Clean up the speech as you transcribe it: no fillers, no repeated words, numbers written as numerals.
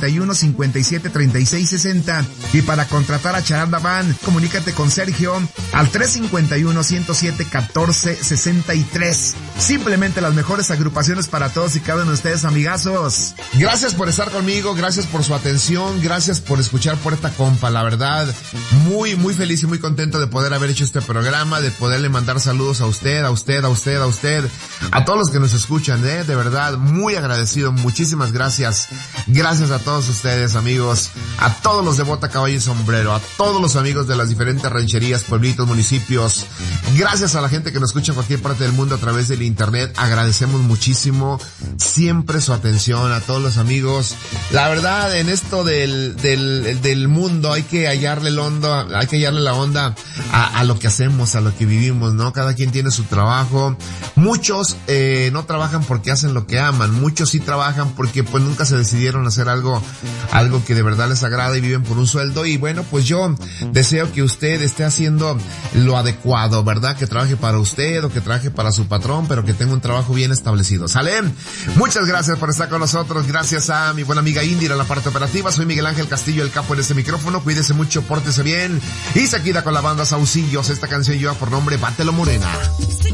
351-573660. Y para contratar a Charanda Van, comunícate con Sergio al 351-107-1463. Simplemente las mejores agrupaciones para todos y cada uno de ustedes, amigazos. Gracias por estar conmigo, gracias por su atención, gracias por escuchar Puerta Compa. La verdad, muy feliz y muy contento de poder haber hecho este programa, de poderle mandar saludos a usted, a todos los que nos escuchan, de verdad, muy agradecido, muchísimas gracias. Gracias a todos ustedes, amigos, a todos los de Bota, Caballo y Sombrero, a todos los amigos de las diferentes rancherías, pueblitos, municipios. Gracias a la gente que nos escucha en cualquier parte del mundo a través del internet. Agradecemos muchísimo siempre su atención, a todos los amigos. La verdad, en esto del mundo hay que hallarle la onda a lo que hacemos, a lo que vivimos, ¿no? Cada quien tiene su trabajo. Muchos no trabajan porque hacen lo que aman, muchos sí trabajan porque pues nunca se decidieron a hacer algo que de verdad les agrada y viven por un sueldo. Y bueno, pues yo deseo que usted esté haciendo lo adecuado, ¿verdad? Que trabaje para usted o que trabaje para su patrón, pero que tenga un trabajo bien establecido, ¿sale? Muchas gracias por estar con nosotros, gracias a mi buena amiga Indira en la parte operativa. Soy Miguel Ángel Castillo, el capo en este micrófono. Cuídese mucho, pórtese bien y se queda con la banda Saucillos. Esta canción lleva por nombre Bátelo Morena.